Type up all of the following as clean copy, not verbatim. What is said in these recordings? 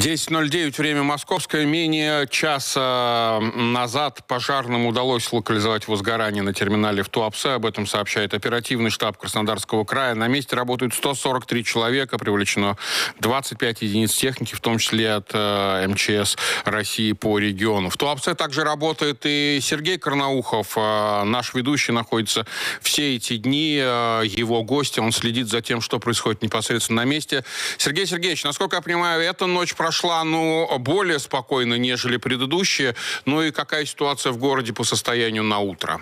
10:09, время московское. Менее часа назад пожарным удалось локализовать возгорание на терминале в Туапсе. Об этом сообщает оперативный штаб Краснодарского края. На месте работают 143 человека, привлечено 25 единиц техники, в том числе от МЧС России по региону. В Туапсе также работает и Сергей Карнаухов. Наш ведущий находится все эти дни. Его гости, он следит за тем, что происходит непосредственно на месте. Сергей Сергеевич, насколько я понимаю, эта ночь прошла, более спокойно, нежели предыдущие. Ну и какая ситуация в городе по состоянию на утро?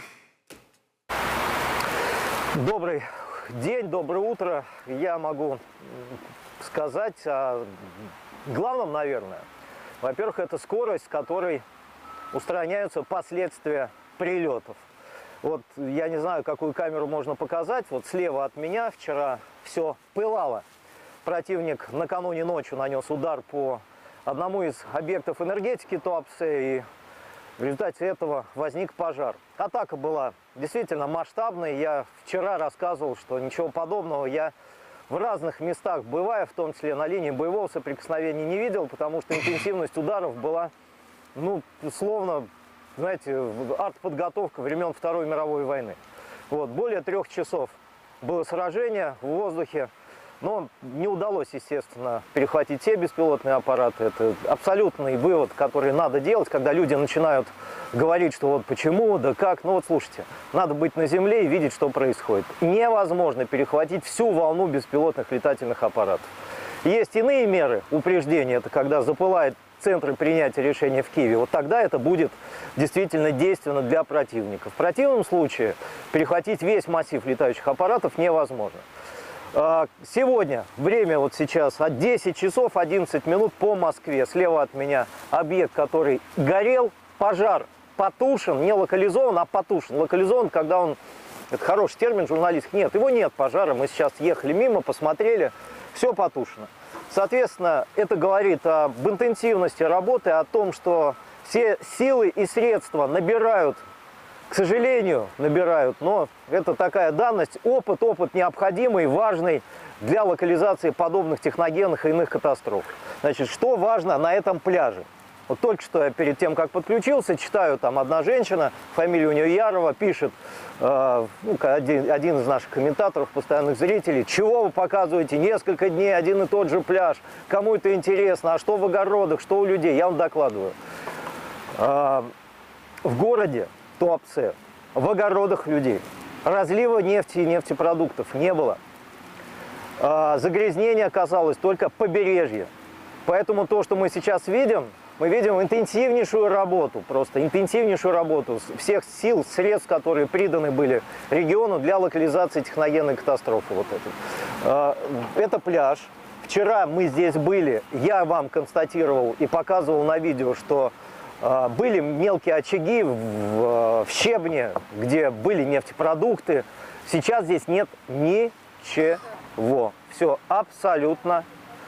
Добрый день, доброе утро. Я могу сказать о главном, наверное. Во-первых, это скорость, с которой устраняются последствия прилетов. Вот я не знаю, какую камеру можно показать. Вот слева от меня вчера все пылало. Противник накануне ночью нанес удар по одному из объектов энергетики Туапсе, и в результате этого возник пожар. Атака была действительно масштабной. Я вчера рассказывал, что ничего подобного я в разных местах, бывая, в том числе на линии боевого соприкосновения, не видел, потому что интенсивность ударов была, условно, знаете, артподготовка времен Второй мировой войны. Вот, более 3 часов было сражение в воздухе. Но не удалось, естественно, перехватить все беспилотные аппараты. Это абсолютный вывод, который надо делать, когда люди начинают говорить, что вот почему, да как. Слушайте, надо быть на земле и видеть, что происходит. Невозможно перехватить всю волну беспилотных летательных аппаратов. Есть иные меры упреждения. Это когда запылает центры принятия решения в Киеве. Вот тогда это будет действительно действенно для противника. В противном случае перехватить весь массив летающих аппаратов невозможно. Сегодня время вот сейчас от 10 часов 11 минут по Москве. Слева от меня объект, который горел, пожар потушен, не локализован, а потушен. Локализован, когда он, это хороший термин журналистский, нет, его нет пожара. Мы сейчас ехали мимо, посмотрели, все потушено. Соответственно, это говорит об интенсивности работы, о том, что все силы и средства набирают, к сожалению, но это такая данность, опыт необходимый, важный для локализации подобных техногенных и иных катастроф. Значит, что важно на этом пляже? Вот только что я перед тем, как подключился, читаю, там одна женщина, фамилия у нее Ярова, пишет, один из наших комментаторов, постоянных зрителей: чего вы показываете несколько дней один и тот же пляж, кому это интересно, а что в огородах, что у людей, я вам докладываю. В городе Туапсе, в огородах людей разлива нефти и нефтепродуктов не было. Загрязнение оказалось только побережье. Поэтому то, что мы сейчас видим, мы видим интенсивнейшую работу, просто интенсивнейшую работу всех сил, средств, которые приданы были региону для локализации техногенной катастрофы. Это пляж. Вчера мы здесь были, я вам констатировал и показывал на видео, что были мелкие очаги в щебне, где были нефтепродукты. Сейчас здесь нет ничего. Все абсолютно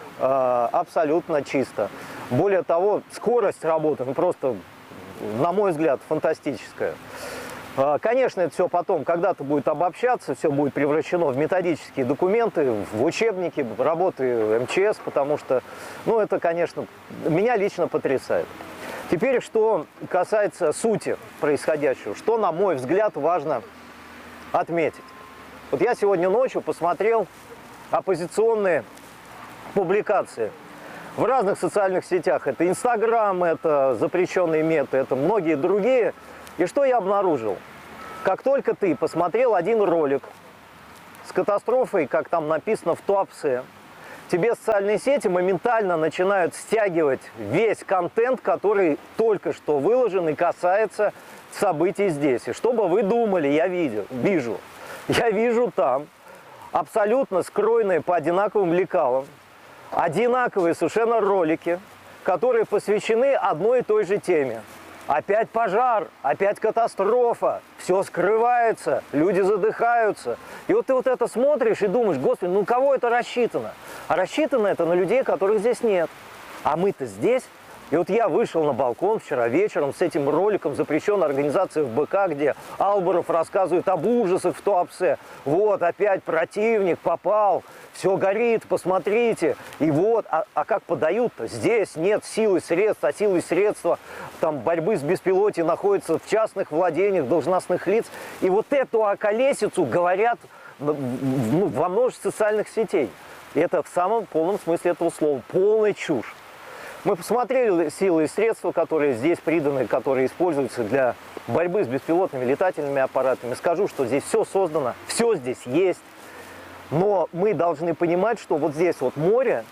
чисто. Более того, скорость работы просто, на мой взгляд, фантастическая. Конечно, это все потом когда-то будет обобщаться, все будет превращено в методические документы, в учебники работы МЧС, потому что, это, конечно, меня лично потрясает. Теперь, что касается сути происходящего, что, на мой взгляд, важно отметить. Вот я сегодня ночью посмотрел оппозиционные публикации в разных социальных сетях. Это Инстаграм, это запрещенные меты, это многие другие. И что я обнаружил? Как только ты посмотрел один ролик с катастрофой, как там написано, в Туапсе, тебе социальные сети моментально начинают стягивать весь контент, который только что выложен и касается событий здесь. И что бы вы думали, я вижу там абсолютно скроенные по одинаковым лекалам, одинаковые совершенно ролики, которые посвящены одной и той же теме. Опять пожар, опять катастрофа, все скрывается, люди задыхаются. И вот ты вот это смотришь и думаешь: господи, кого это рассчитано? А рассчитано это на людей, которых здесь нет. А мы-то здесь, И вот я вышел на балкон вчера вечером с этим роликом запрещенной организации ФБК, где Алборов рассказывает об ужасах в Туапсе. Вот опять противник попал, все горит, посмотрите. И вот, а как подают-то? Здесь нет сил и средств, а силы и средства там, борьбы с беспилотием находятся в частных владениях должностных лиц. И вот эту околесицу говорят во множестве социальных сетей. И это в самом полном смысле этого слова. Полная чушь. Мы посмотрели силы и средства, которые здесь приданы, которые используются для борьбы с беспилотными летательными аппаратами. Скажу, что здесь все создано, все здесь есть. Но мы должны понимать, что вот здесь вот море,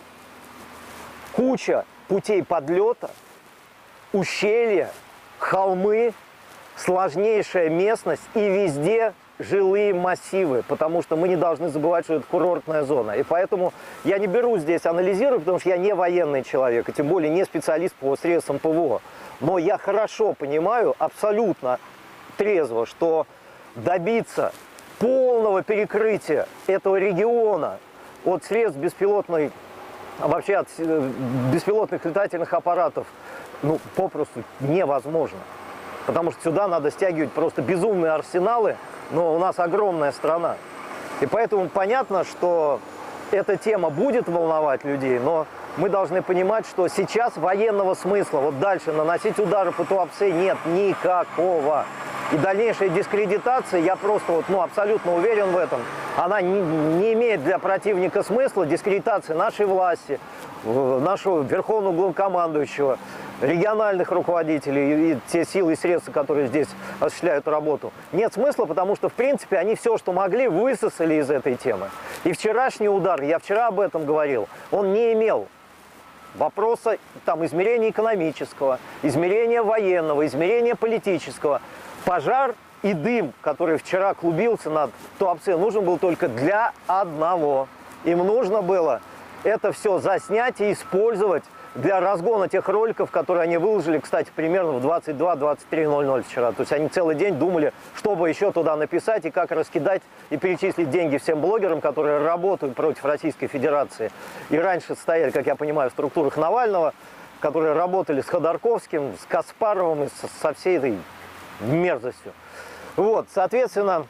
куча путей подлета, ущелья, холмы, сложнейшая местность и везде жилые массивы, потому что мы не должны забывать, что это курортная зона. И поэтому я не беру здесь анализировать, потому что я не военный человек, и тем более не специалист по средствам ПВО. Но я хорошо понимаю, абсолютно трезво, что добиться полного перекрытия этого региона от средств беспилотной, вообще от беспилотных летательных аппаратов, ну, попросту невозможно. Потому что сюда надо стягивать просто безумные арсеналы, но у нас огромная страна. И поэтому понятно, что эта тема будет волновать людей, но мы должны понимать, что сейчас военного смысла вот дальше наносить удары по Туапсе нет никакого. И дальнейшая дискредитация, я просто вот, абсолютно уверен в этом, она не имеет для противника смысла. Дискредитация нашей власти, нашего верховного главнокомандующего, региональных руководителей и те силы и средства, которые здесь осуществляют работу. Нет смысла, потому что, в принципе, они все, что могли, высосали из этой темы. И вчерашний удар, я вчера об этом говорил, он не имел вопроса там, измерения экономического, измерения военного, измерения политического. Пожар и дым, который вчера клубился над Туапсе, нужен был только для одного. Им нужно было это все заснять и использовать для разгона тех роликов, которые они выложили, кстати, примерно в 22-23:00 вчера. То есть они целый день думали, что бы еще туда написать и как раскидать и перечислить деньги всем блогерам, которые работают против Российской Федерации. И раньше стояли, как я понимаю, в структурах Навального, которые работали с Ходорковским, с Каспаровым и со всей этой мерзостью. Вот, соответственно,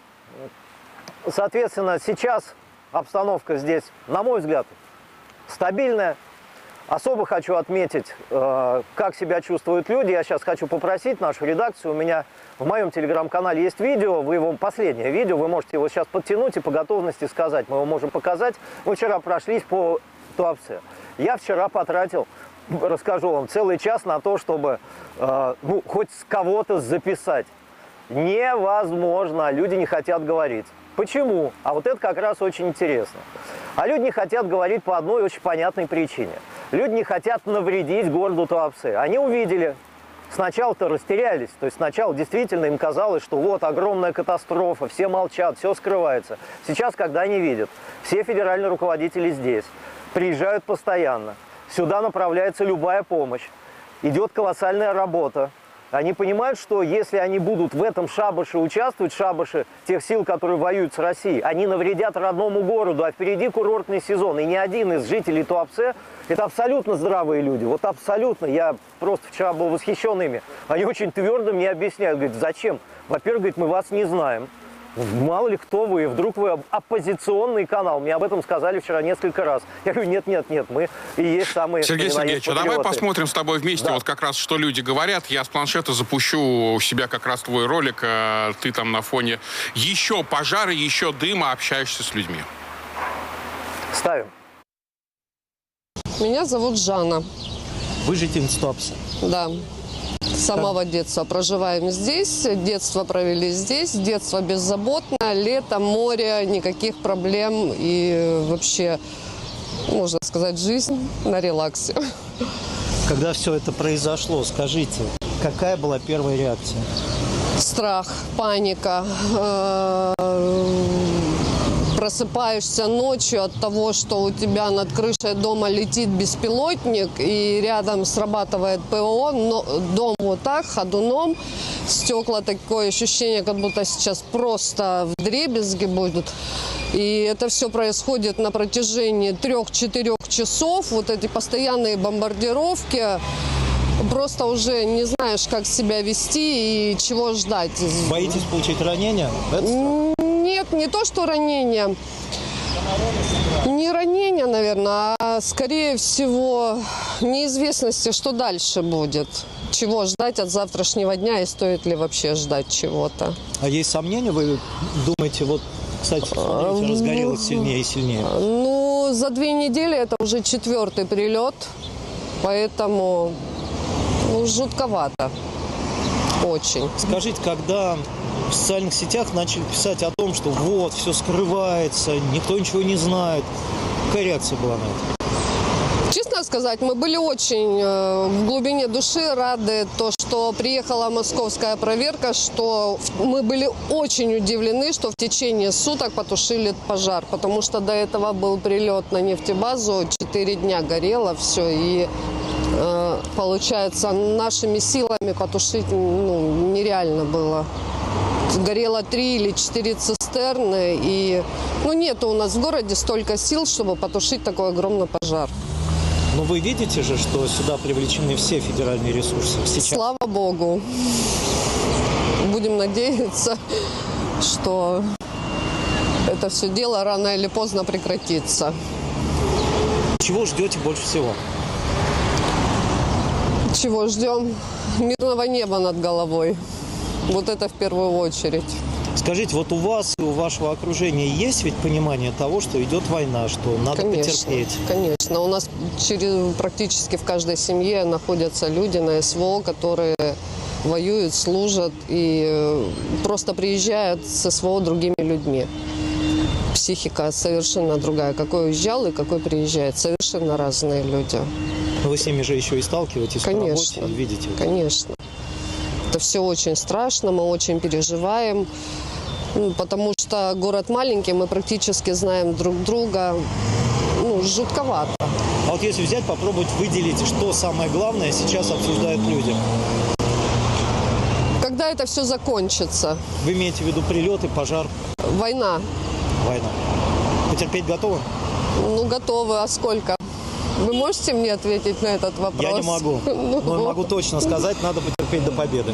сейчас обстановка здесь, на мой взгляд, стабильная. Особо хочу отметить, как себя чувствуют люди. Я сейчас хочу попросить нашу редакцию. У меня в моем телеграм-канале есть видео. Последнее видео, вы можете его сейчас подтянуть и по готовности сказать. Мы его можем показать. Мы вчера прошлись по Туапсе. Я вчера потратил, расскажу вам, целый час на то, чтобы хоть кого-то записать. Невозможно. Люди не хотят говорить. Почему? А вот это как раз очень интересно. А люди не хотят говорить по одной очень понятной причине. Люди не хотят навредить городу Туапсе. Они увидели, сначала-то растерялись. То есть сначала действительно им казалось, что вот огромная катастрофа, все молчат, все скрывается. Сейчас, когда они видят, все федеральные руководители здесь, приезжают постоянно, сюда направляется любая помощь, идет колоссальная работа. Они понимают, что если они будут в этом шабаше участвовать, шабаше тех сил, которые воюют с Россией, они навредят родному городу, а впереди курортный сезон. И ни один из жителей Туапсе, это абсолютно здравые люди, вот абсолютно, я просто вчера был восхищен ими. Они очень твердо мне объясняют, говорят, зачем? Во-первых, говорит, мы вас не знаем. Мало ли кто вы, вдруг вы оппозиционный канал. Мне об этом сказали вчера несколько раз. Я говорю, нет, мы и есть самые... Сергей Сергеевич, давай посмотрим с тобой вместе, да. Вот как раз, что люди говорят. Я с планшета запущу у себя как раз твой ролик. Ты там на фоне еще пожары, еще дыма, общаешься с людьми. Ставим. Меня зовут Жанна. Вы жительница Туапсе? Да. С самого детства проживаем здесь, детство провели здесь, детство беззаботное, лето, море, никаких проблем и вообще, можно сказать, жизнь на релаксе. Когда все это произошло, скажите, какая была первая реакция? Страх, паника. Просыпаешься ночью от того, что у тебя над крышей дома летит беспилотник, и рядом срабатывает ПВО, но дом вот так, ходуном, стекла, такое ощущение, как будто сейчас просто вдребезги будут. И это все происходит на протяжении 3-4 часов, вот эти постоянные бомбардировки. просто уже не знаешь, как себя вести и чего ждать. Боитесь получить ранение? Это страх? Нет, не то, что ранение. Не ранение, наверное, а скорее всего неизвестности, что дальше будет. Чего ждать от завтрашнего дня и стоит ли вообще ждать чего-то. А есть сомнения? Вы думаете, вот, кстати, смотрите, разгорелось сильнее и сильнее? Ну, за 2 недели это уже 4-й прилет, поэтому жутковато. Очень. Скажите, когда в социальных сетях начали писать о том, что вот, все скрывается, никто ничего не знает, какая реакция была на это? Честно сказать, мы были очень в глубине души рады, то, что приехала московская проверка, что мы были очень удивлены, что в течение суток потушили пожар, потому что до этого был прилет на нефтебазу, 4 дня горело все, и получается, нашими силами потушить нереально было. Горело 3 или 4 цистерны, и нет у нас в городе столько сил, чтобы потушить такой огромный пожар. Но вы видите же, что сюда привлечены все федеральные ресурсы сейчас. Слава богу. Будем надеяться, что это все дело рано или поздно прекратится. Чего ждете больше всего? Чего ждем? Мирного неба над головой. Вот это в первую очередь. Скажите, вот у вас и у вашего окружения есть ведь понимание того, что идет война, что надо потерпеть? Конечно. У нас практически в каждой семье находятся люди на СВО, которые воюют, служат и просто приезжают с СВО другими людьми. Психика совершенно другая. Какой уезжал и какой приезжает. Совершенно разные люди. Вы с ними же еще и сталкиваетесь по работе и видите. Конечно. Это все очень страшно, мы очень переживаем, потому что город маленький, мы практически знаем друг друга, жутковато. А вот если взять, попробовать выделить, что самое главное сейчас обсуждают люди? Когда это все закончится? Вы имеете в виду прилеты, пожар? Война. Война. Потерпеть готовы? Готовы. А сколько? Вы можете мне ответить на этот вопрос? Я не могу. Но могу точно сказать, надо потерпеть до победы.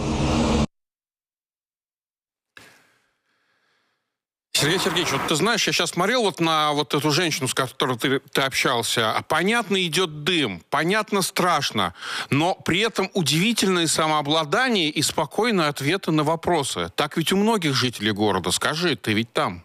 Сергей Сергеевич, вот ты знаешь, я сейчас смотрел вот на вот эту женщину, с которой ты общался. А понятно, идет дым, понятно, страшно, но при этом удивительное самообладание и спокойные ответы на вопросы. Так ведь у многих жителей города. Скажи, ты ведь там.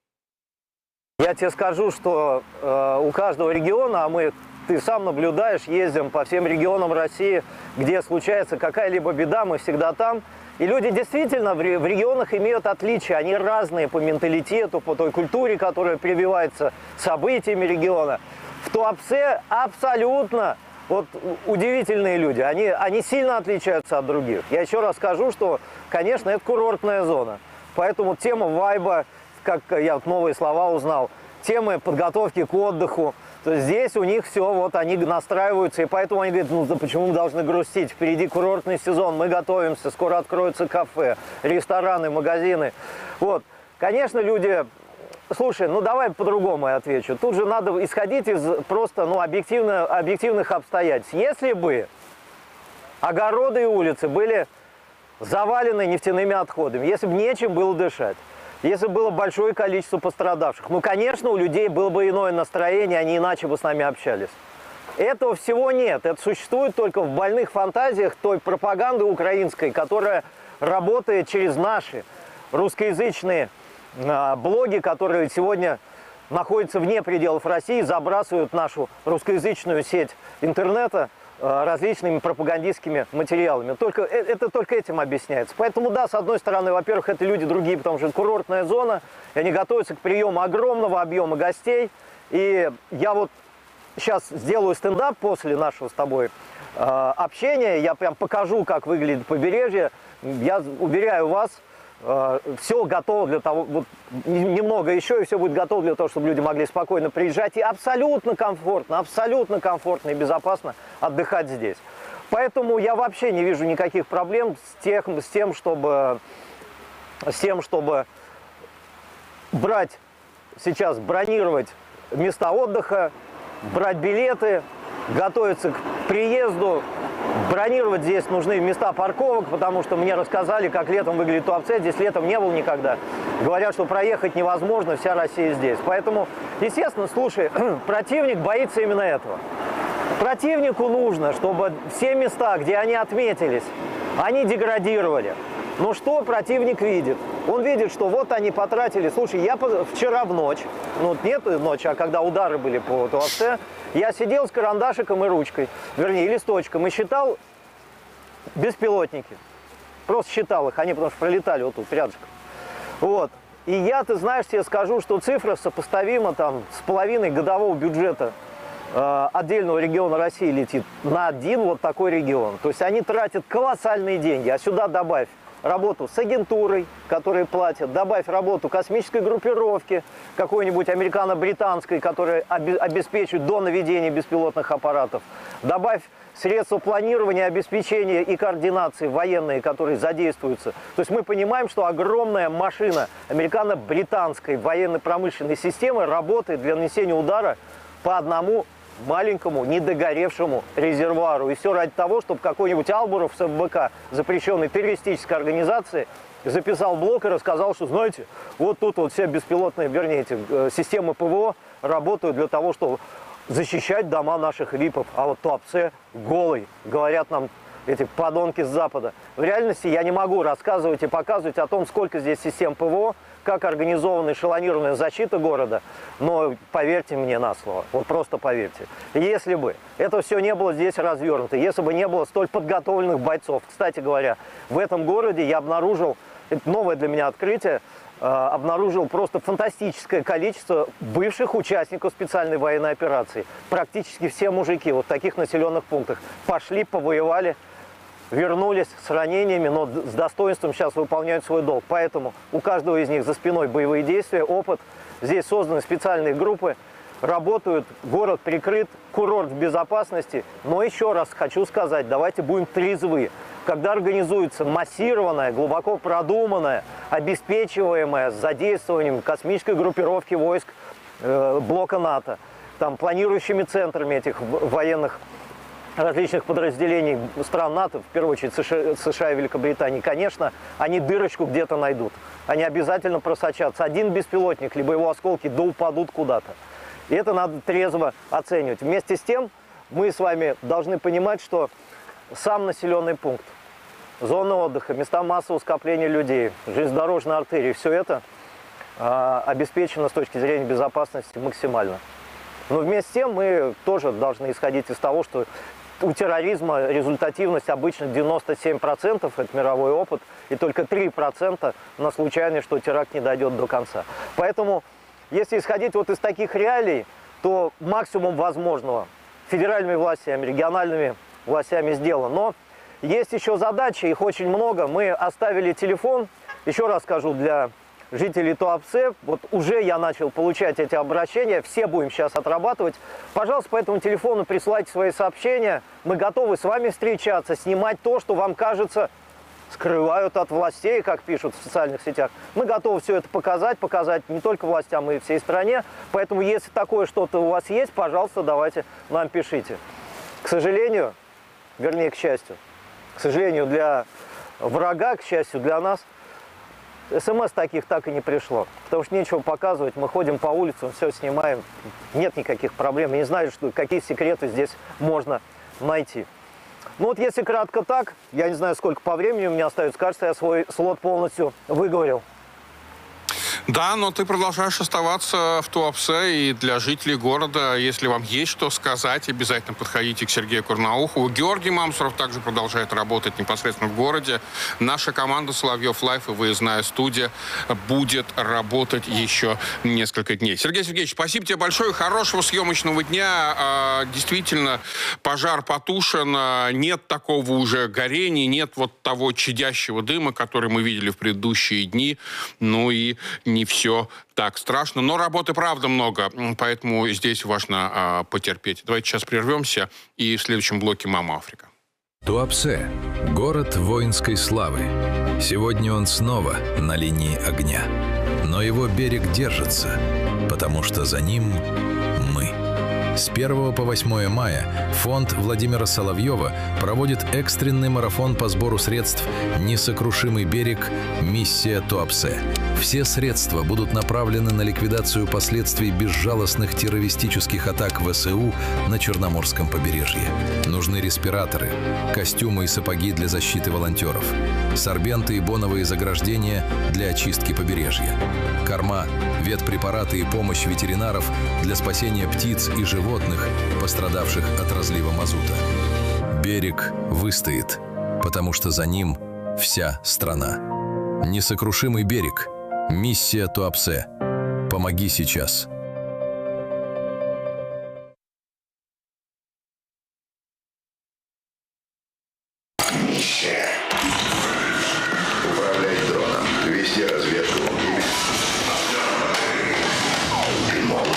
Я тебе скажу, что у каждого региона, ты сам наблюдаешь, ездим по всем регионам России, где случается какая-либо беда, мы всегда там. И люди действительно в регионах имеют отличия, они разные по менталитету, по той культуре, которая прививается событиями региона. В Туапсе абсолютно удивительные люди, они сильно отличаются от других. Я еще раз скажу, что, конечно, это курортная зона, поэтому тема вайба, как я новые слова узнал, темы подготовки к отдыху. То есть здесь у них все, они настраиваются, и поэтому они говорят, да почему мы должны грустить? Впереди курортный сезон, мы готовимся, скоро откроются кафе, рестораны, магазины. Конечно, люди... Слушай, давай по-другому я отвечу. Тут же надо исходить из просто, объективных обстоятельств. Если бы огороды и улицы были завалены нефтяными отходами, если бы нечем было дышать, если бы было большое количество пострадавших, конечно, у людей было бы иное настроение, они иначе бы с нами общались. Этого всего нет. Это существует только в больных фантазиях той пропаганды украинской, которая работает через наши русскоязычные блоги, которые сегодня находятся вне пределов России, забрасывают нашу русскоязычную сеть интернета различными пропагандистскими материалами. Это только этим объясняется. Поэтому, да, с одной стороны, во-первых, это люди другие, потому что это курортная зона, и они готовятся к приему огромного объема гостей. И я сейчас сделаю стендап после нашего с тобой общения, я прям покажу, как выглядит побережье. Я уверяю вас, все готово для того, немного еще, и все будет готово для того, чтобы люди могли спокойно приезжать и абсолютно комфортно и безопасно отдыхать здесь. Поэтому я вообще не вижу никаких проблем с тем, чтобы бронировать места отдыха, брать билеты готовится к приезду. Бронировать здесь нужны места парковок, потому что мне рассказали, как летом выглядит Туапсе. Здесь летом не был никогда. Говорят, что проехать невозможно, вся Россия здесь. Поэтому, естественно, слушай, противник боится именно этого. Противнику нужно, чтобы все места, где они отметились, они деградировали. Но что противник видит? Он видит, что вот они потратили. Слушай, я вчера в ночь, ну нет ночи, а когда удары были по Туапсе, я сидел с карандашиком и ручкой, вернее, листочком, и считал беспилотники. Просто считал их, они потому что пролетали вот тут рядышком. Вот. И я, ты знаешь, тебе скажу, что цифра сопоставима там с половиной годового бюджета отдельного региона России летит на один вот такой регион. То есть они тратят колоссальные деньги, а сюда добавь работу с агентурой, которые платят, добавь работу космической группировки, какой-нибудь американо-британской, которая обеспечивает до наведения беспилотных аппаратов, добавь средства планирования, обеспечения и координации военные, которые задействуются. То есть мы понимаем, что огромная машина американо-британской военно-промышленной системы работает для нанесения удара по одному маленькому недогоревшему резервуару. И все ради того, чтобы какой-нибудь Албуров с ФБК, запрещенной террористической организации, записал блог и рассказал, что, знаете, вот тут вот все беспилотные, вернее, эти системы ПВО работают для того, чтобы защищать дома наших ВИПов. А вот Туапсе голый, говорят нам эти подонки с Запада. В реальности я не могу рассказывать и показывать о том, сколько здесь систем ПВО, как организована эшелонированная защита города, но поверьте мне на слово, вот просто поверьте. Если бы это все не было здесь развернуто, если бы не было столь подготовленных бойцов, кстати говоря, в этом городе я обнаружил, это новое для меня открытие, обнаружил просто фантастическое количество бывших участников специальной военной операции. Практически все мужики вот в таких населенных пунктах пошли, повоевали, вернулись с ранениями, но с достоинством сейчас выполняют свой долг. Поэтому у каждого из них за спиной боевые действия, опыт. Здесь созданы специальные группы, работают, город прикрыт, курорт в безопасности. Но еще раз хочу сказать, давайте будем трезвы. Когда организуется массированная, глубоко продуманная, обеспечиваемая с задействованием космической группировки войск блока НАТО, там, планирующими центрами этих военных различных подразделений стран НАТО, в первую очередь США и Великобритании, конечно, они дырочку где-то найдут. Они обязательно просочатся. Один беспилотник, либо его осколки, да упадут куда-то. И это надо трезво оценивать. Вместе с тем, мы с вами должны понимать, что сам населенный пункт, зоны отдыха, места массового скопления людей, железнодорожные артерии, все это обеспечено с точки зрения безопасности максимально. Но вместе с тем мы тоже должны исходить из того, что у терроризма результативность обычно 97%, это мировой опыт, и только 3% на случайность, что теракт не дойдет до конца. Поэтому, если исходить вот из таких реалий, то максимум возможного федеральными властями, региональными властями сделано. Но есть еще задачи, их очень много. Мы оставили телефон, еще раз скажу, для жителей Туапсе, вот уже я начал получать эти обращения, все будем сейчас отрабатывать. Пожалуйста, по этому телефону присылайте свои сообщения. Мы готовы с вами встречаться, снимать то, что вам кажется, скрывают от властей, как пишут в социальных сетях. Мы готовы все это показать не только властям, но и всей стране. Поэтому, если такое что-то у вас есть, пожалуйста, давайте нам пишите. К сожалению, вернее, к счастью, к сожалению, для врага, к счастью, для нас, СМС таких так и не пришло, потому что нечего показывать, мы ходим по улицам, все снимаем, нет никаких проблем, я не знаю, какие секреты здесь можно найти. Ну вот если кратко так, я не знаю, сколько по времени у меня остается, кажется, я свой слот полностью выговорил. Да, но ты продолжаешь оставаться в Туапсе, и для жителей города, если вам есть что сказать, обязательно подходите к Сергею Курнаухову. Георгий Мамсуров также продолжает работать непосредственно в городе. Наша команда «Соловьев Лайф» и выездная студия будет работать еще несколько дней. Сергей Сергеевич, спасибо тебе большое, хорошего съемочного дня. Действительно, пожар потушен, нет такого уже горения, нет вот того чадящего дыма, который мы видели в предыдущие дни. Ну и не все так страшно, но работы, правда, много, поэтому здесь важно потерпеть. Давайте сейчас прервемся, и в следующем блоке «Мама Африка». Туапсе – город воинской славы. Сегодня он снова на линии огня. Но его берег держится, потому что за ним мы. С 1 по 8 мая фонд Владимира Соловьева проводит экстренный марафон по сбору средств «Несокрушимый берег. Миссия Туапсе». Все средства будут направлены на ликвидацию последствий безжалостных террористических атак ВСУ на Черноморском побережье. Нужны респираторы, костюмы и сапоги для защиты волонтеров, сорбенты и боновые заграждения для очистки побережья, корма, ветпрепараты и помощь ветеринаров для спасения птиц и животных, пострадавших от разлива мазута. Берег выстоит, потому что за ним вся страна. Несокрушимый берег. Миссия Туапсе. Помоги сейчас. Управлять дроном, вести разведку. Ты молод.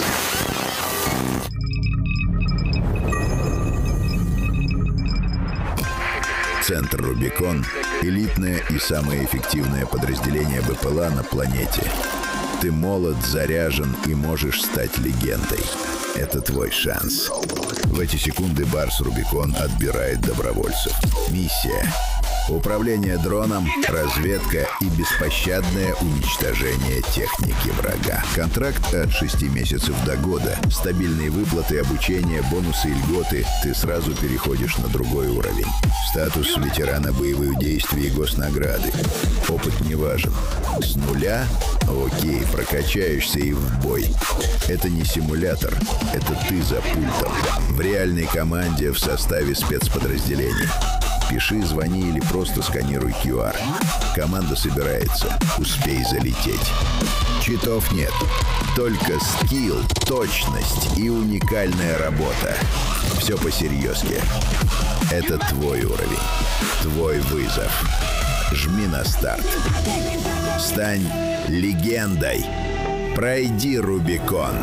Центр «Рубикон» – элитное и самое эффективное подразделение БПЛА на планете. Ты молод, заряжен и можешь стать легендой. Это твой шанс. В эти секунды Барс «Рубикон» отбирает добровольцев. Миссия – управление дроном, разведка и беспощадное уничтожение техники врага. Контракт от 6 месяцев до года. Стабильные выплаты, обучение, бонусы и льготы. Ты сразу переходишь на другой уровень. Статус ветерана боевых действий и госнаграды. Опыт не важен. С нуля? Окей, прокачаешься и в бой. Это не симулятор. Это ты за пультом. В реальной команде в составе спецподразделений. Пиши, звони или просто сканируй QR. Команда собирается. Успей залететь. Читов нет. Только скилл, точность и уникальная работа. Все по-серьезки. Это твой уровень. Твой вызов. Жми на старт. Стань легендой. Пройди Рубикон.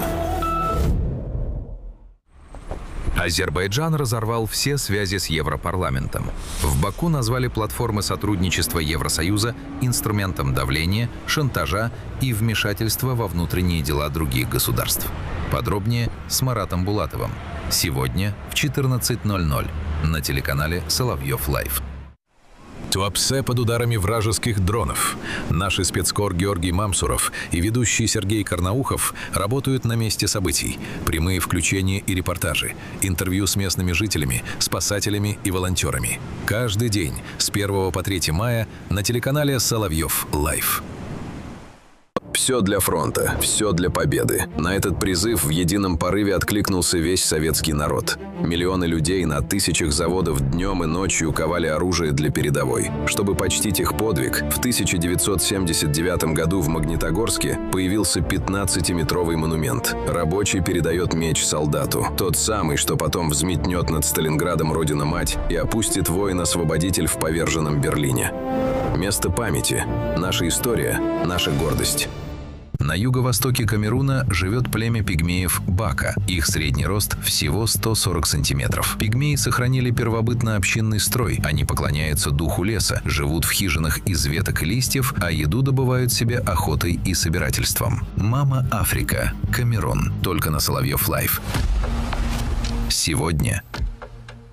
Азербайджан разорвал все связи с Европарламентом. В Баку назвали платформы сотрудничества Евросоюза инструментом давления, шантажа и вмешательства во внутренние дела других государств. Подробнее с Маратом Булатовым. Сегодня в 14:00 на телеканале Соловьев Лайв. Туапсе под ударами вражеских дронов. Наши спецкор Георгий Мамсуров и ведущий Сергей Карнаухов работают на месте событий. Прямые включения и репортажи, интервью с местными жителями, спасателями и волонтерами. Каждый день с 1 по 3 мая на телеканале Соловьев Лайв. Все для фронта, все для победы. На этот призыв в едином порыве откликнулся весь советский народ. Миллионы людей на тысячах заводов днем и ночью ковали оружие для передовой. Чтобы почтить их подвиг, в 1979 году в Магнитогорске появился 15-метровый монумент. Рабочий передает меч солдату. Тот самый, что потом взметнет над Сталинградом Родина-Мать и опустит воин-освободитель в поверженном Берлине. Место памяти. Наша история, наша гордость. На юго-востоке Камеруна живет племя пигмеев Бака. Их средний рост всего 140 сантиметров. Пигмеи сохранили первобытно-общинный строй. Они поклоняются духу леса, живут в хижинах из веток и листьев, а еду добывают себе охотой и собирательством. Мама Африка. Камерун. Только на Соловьев Лайв. Сегодня